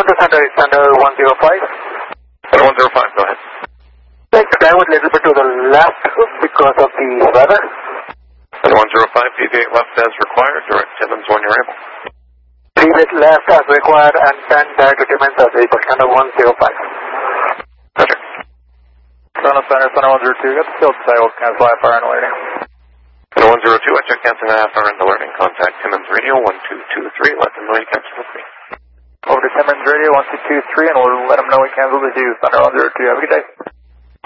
Toronto Center is Thunder 105. Thunder 105, go ahead. Let's divert a little bit to the left because of the weather. Thunder 105, deviate left as required, direct Timmins when you're able. Deviate left as required and then direct to Timmins as able, Thunder 105. Roger. Toronto Center, Thunder 102, got the field cycle, cancel IFR and alerting. Thunder 102, I check canceling IFR and alerting. Contact Timmins Radio 1223, let them know you canceled with me. Over to Timmins Radio 1223 and we'll let them know we canceled with you. Thunder 102, have a good day.